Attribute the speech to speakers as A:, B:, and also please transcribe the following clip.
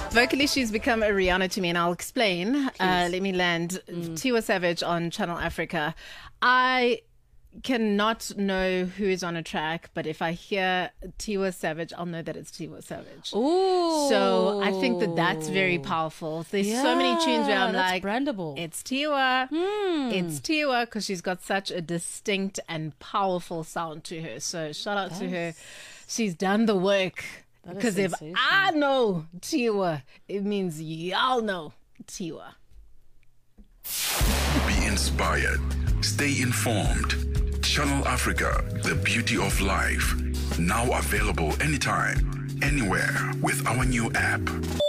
A: Vocally, she's become a Rihanna to me, and I'll explain. Let me land. Tiwa Savage on Channel Africa. I cannot know who is on a track, but if I hear Tiwa Savage, I'll know that it's Tiwa Savage.
B: Ooh.
A: So I think that that's very powerful. There's so many tunes where I'm like,
B: brandable.
A: it's Tiwa. It's Tiwa, because she's got such a distinct and powerful sound to her. So shout out to her. She's done the work. Because if I know Tiwa, it means y'all know Tiwa.
C: Be inspired. Stay informed. Channel Africa, the beauty of life. Now available anytime, anywhere with our new app.